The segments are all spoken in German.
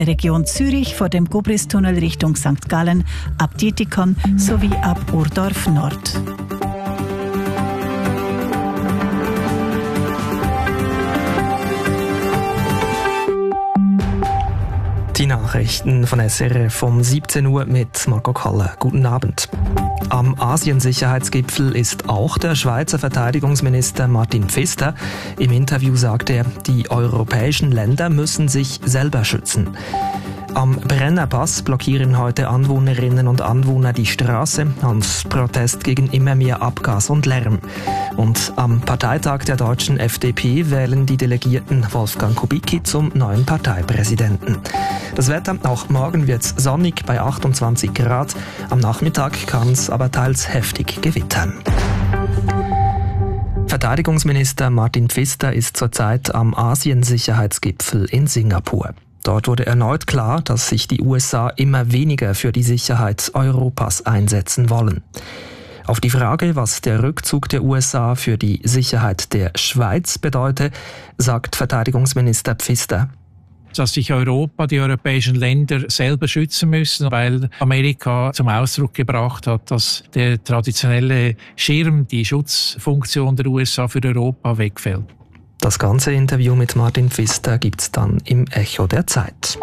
Region Zürich vor dem Gubristunnel Richtung St. Gallen, ab Dietikon sowie ab Urdorf Nord. Die Nachrichten von SRF um 17 Uhr mit Marco Kalle. Guten Abend. Am Asien-Sicherheitsgipfel ist auch der Schweizer Verteidigungsminister Martin Pfister. Im Interview sagte er, die europäischen Länder müssen sich selber schützen. Am Brennerpass blockieren heute Anwohnerinnen und Anwohner die Straße als Protest gegen immer mehr Abgas und Lärm. Und am Parteitag der deutschen FDP wählen die Delegierten Wolfgang Kubicki zum neuen Parteipräsidenten. Das Wetter, auch morgen wird's sonnig bei 28 Grad. Am Nachmittag kann's aber teils heftig gewittern. Verteidigungsminister Martin Pfister ist zurzeit am Asien-Sicherheitsgipfel in Singapur. Dort wurde erneut klar, dass sich die USA immer weniger für die Sicherheit Europas einsetzen wollen. Auf die Frage, was der Rückzug der USA für die Sicherheit der Schweiz bedeute, sagt Verteidigungsminister Pfister: Dass sich Europa, die europäischen Länder selber schützen müssen, weil Amerika zum Ausdruck gebracht hat, dass der traditionelle Schirm, die Schutzfunktion der USA für Europa wegfällt. Das ganze Interview mit Martin Pfister gibt's dann im Echo der Zeit.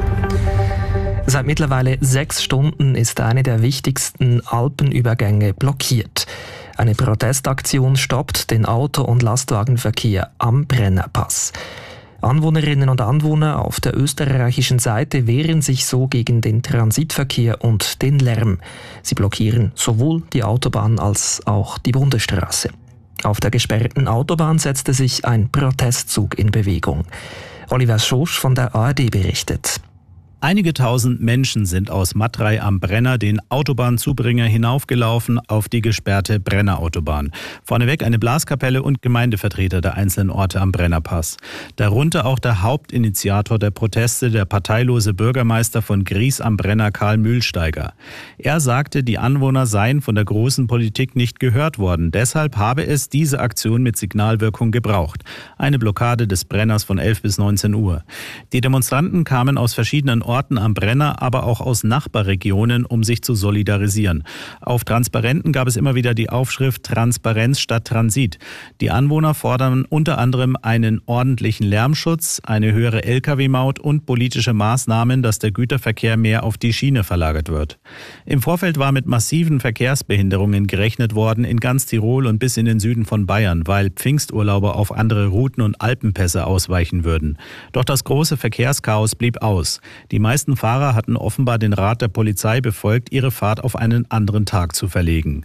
Seit mittlerweile 6 Stunden ist eine der wichtigsten Alpenübergänge blockiert. Eine Protestaktion stoppt den Auto- und Lastwagenverkehr am Brennerpass. Anwohnerinnen und Anwohner auf der österreichischen Seite wehren sich so gegen den Transitverkehr und den Lärm. Sie blockieren sowohl die Autobahn als auch die Bundesstraße. Auf der gesperrten Autobahn setzte sich ein Protestzug in Bewegung. Oliver Schosch von der ARD berichtet. Einige tausend Menschen sind aus Matrei am Brenner den Autobahnzubringer hinaufgelaufen auf die gesperrte Brennerautobahn. Vorneweg eine Blaskapelle und Gemeindevertreter der einzelnen Orte am Brennerpass. Darunter auch der Hauptinitiator der Proteste, der parteilose Bürgermeister von Gries am Brenner, Karl Mühlsteiger. Er sagte, die Anwohner seien von der großen Politik nicht gehört worden. Deshalb habe es diese Aktion mit Signalwirkung gebraucht. Eine Blockade des Brenners von 11 bis 19 Uhr. Die Demonstranten kamen aus verschiedenen Orten am Brenner, aber auch aus Nachbarregionen, um sich zu solidarisieren. Auf Transparenten gab es immer wieder die Aufschrift Transparenz statt Transit. Die Anwohner fordern unter anderem einen ordentlichen Lärmschutz, eine höhere Lkw-Maut und politische Maßnahmen, dass der Güterverkehr mehr auf die Schiene verlagert wird. Im Vorfeld war mit massiven Verkehrsbehinderungen gerechnet worden in ganz Tirol und bis in den Süden von Bayern, weil Pfingsturlauber auf andere Routen und Alpenpässe ausweichen würden. Doch das große Verkehrschaos blieb aus. Die meisten Fahrer hatten offenbar den Rat der Polizei befolgt, ihre Fahrt auf einen anderen Tag zu verlegen.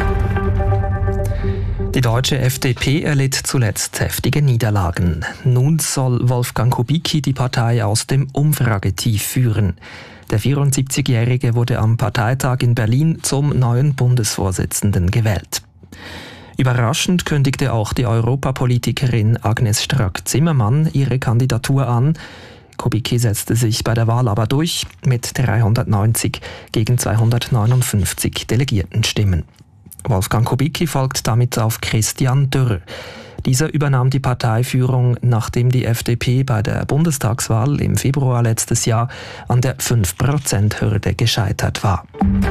Die deutsche FDP erlitt zuletzt heftige Niederlagen. Nun soll Wolfgang Kubicki die Partei aus dem Umfragetief führen. Der 74-Jährige wurde am Parteitag in Berlin zum neuen Bundesvorsitzenden gewählt. Überraschend kündigte auch die Europapolitikerin Agnes Strack-Zimmermann ihre Kandidatur an. Kubicki setzte sich bei der Wahl aber durch mit 390 gegen 259 Delegiertenstimmen. Wolfgang Kubicki folgt damit auf Christian Dürr. Dieser übernahm die Parteiführung, nachdem die FDP bei der Bundestagswahl im Februar letztes Jahr an der 5%-Hürde gescheitert war.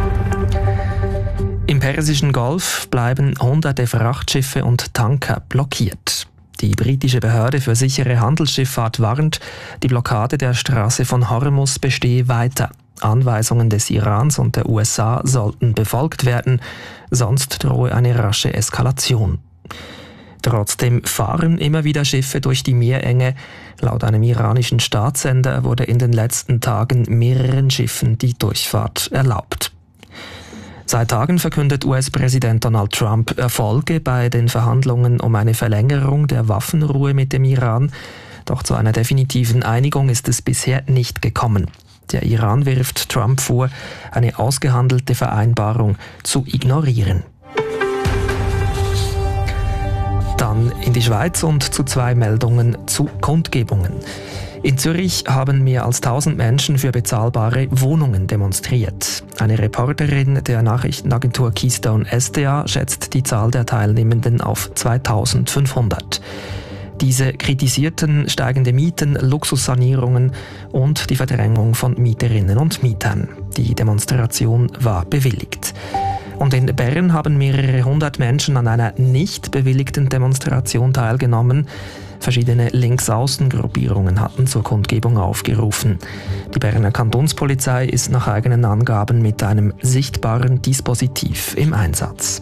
Im Persischen Golf bleiben hunderte Frachtschiffe und Tanker blockiert. Die britische Behörde für sichere Handelsschifffahrt warnt, die Blockade der Straße von Hormuz bestehe weiter. Anweisungen des Irans und der USA sollten befolgt werden, sonst drohe eine rasche Eskalation. Trotzdem fahren immer wieder Schiffe durch die Meerenge. Laut einem iranischen Staatssender wurde in den letzten Tagen mehreren Schiffen die Durchfahrt erlaubt. Seit Tagen verkündet US-Präsident Donald Trump Erfolge bei den Verhandlungen um eine Verlängerung der Waffenruhe mit dem Iran. Doch zu einer definitiven Einigung ist es bisher nicht gekommen. Der Iran wirft Trump vor, eine ausgehandelte Vereinbarung zu ignorieren. Dann in die Schweiz und zu 2 Meldungen zu Kundgebungen. In Zürich haben mehr als 1000 Menschen für bezahlbare Wohnungen demonstriert. Eine Reporterin der Nachrichtenagentur Keystone SDA schätzt die Zahl der Teilnehmenden auf 2500. Diese kritisierten steigende Mieten, Luxussanierungen und die Verdrängung von Mieterinnen und Mietern. Die Demonstration war bewilligt. Und in Bern haben mehrere hundert Menschen an einer nicht bewilligten Demonstration teilgenommen. Verschiedene Linksaußengruppierungen hatten zur Kundgebung aufgerufen. Die Berner Kantonspolizei ist nach eigenen Angaben mit einem sichtbaren Dispositiv im Einsatz.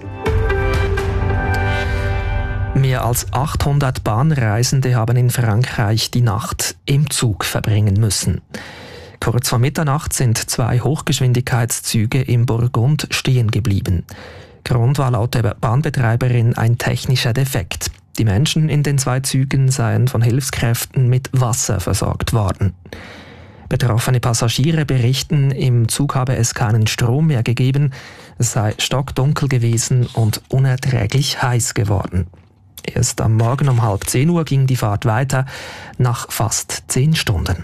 Mehr als 800 Bahnreisende haben in Frankreich die Nacht im Zug verbringen müssen. Kurz vor Mitternacht sind 2 Hochgeschwindigkeitszüge im Burgund stehen geblieben. Grund war laut der Bahnbetreiberin ein technischer Defekt. Die Menschen in den 2 Zügen seien von Hilfskräften mit Wasser versorgt worden. Betroffene Passagiere berichten, im Zug habe es keinen Strom mehr gegeben, es sei stockdunkel gewesen und unerträglich heiß geworden. Erst am Morgen um 9:30 Uhr ging die Fahrt weiter, nach fast 10 Stunden.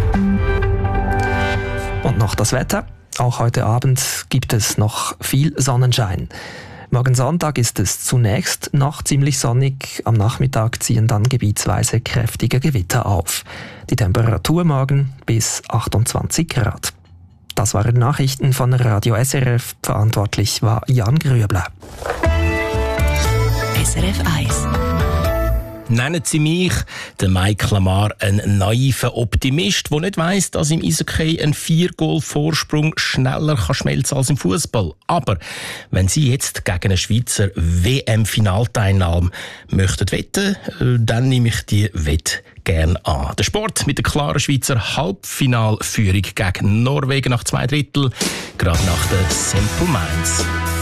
Und noch das Wetter. Auch heute Abend gibt es noch viel Sonnenschein. Morgen Sonntag ist es zunächst noch ziemlich sonnig. Am Nachmittag ziehen dann gebietsweise kräftige Gewitter auf. Die Temperatur morgen bis 28 Grad. Das waren Nachrichten von Radio SRF. Verantwortlich war Jan Grüebler. SRF 1. Nennen Sie mich, den Mike Lamar, einen naiven Optimist, der nicht weiss, dass im Eishockey ein 4-Goal-Vorsprung schneller schmelzen kann als im Fußball. Aber wenn Sie jetzt gegen eine Schweizer WM-Finalteilnahme möchten wetten, dann nehme ich die Wette gerne an. Der Sport mit der klaren Schweizer Halbfinalführung gegen Norwegen nach 2 Drittel, gerade nach den Simple Minds.